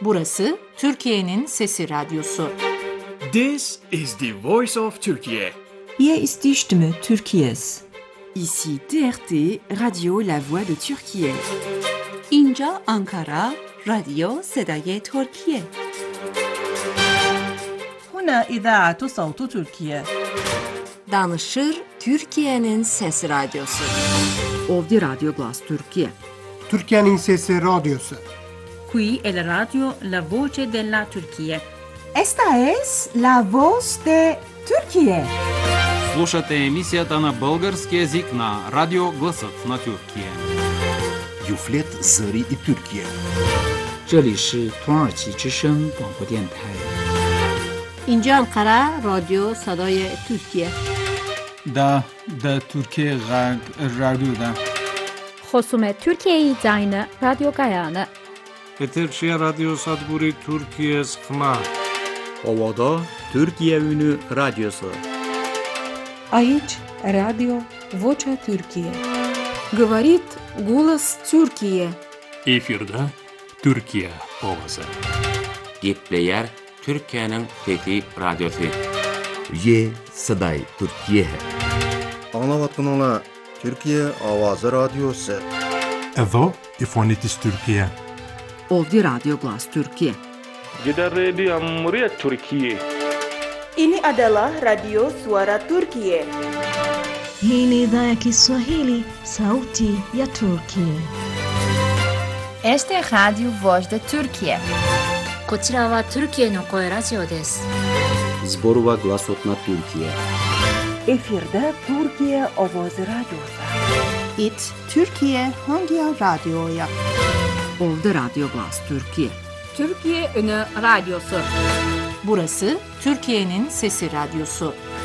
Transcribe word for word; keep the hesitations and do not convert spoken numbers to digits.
Burası Türkiye'nin Sesi Radyosu. This is the voice of Turkey. Hier ist die Stimme Türkiye's. Ici T R T, Radio La Voix de Türkiye. اینجا آنکارا، رادیو صدای ترکیه. هنا إذاعة صوت تركيا. Danışır Türkiye'nin Sesi Radyosu. Ovdi Radio Glas Türkiye. Türkiye'nin Sesi Radyosu. Qui è la radio La Voce della Turchia. Esta es La Voz de Turquie. Слушате емисията на български език на Радио Гласът на Тюркия. Юфлет Зари и Türkiye. 这里是土耳其之声广播电台。 اینجا انقره رادیو صدای ترکیه. دا دا ترکیه غرب رادیو دا. خصوم ترکیه داینه رادیو گایانه. Peterşehir Radyo Sadguri Türkiye Skma. Ovada Türkiye Ünü Radyosu. Aici Radio Vocea Türkiye. Говорит голос Türkiye. Efirde Türkiye Ovası. Gepleyer Türkiye'nin Fethi Radyosu. Ye Saday Türkiye. Anlavatkanlar Türkiye Avazı Radyosu. Evo İfonitis Türkiye. Ovdi Radio Glas Türkiye. Gider Radio Muria Türkiye. Ini adalah Radio Suara Turkiye. Hii ni idhaa ya Kiswahili, Sauti ya Turkiye. Este es Radio Voz de Turkiye. こちらはトルキエの声ラジオです。 Zborova Glasot na Türkiye. Efirde Türkiye Ovoz Radyosu. It Türkiye hangi radyoya? Ovdi Radio Glas Türkiye. Türkiye Ünü Radyosu. Burası Türkiye'nin Sesi Radyosu.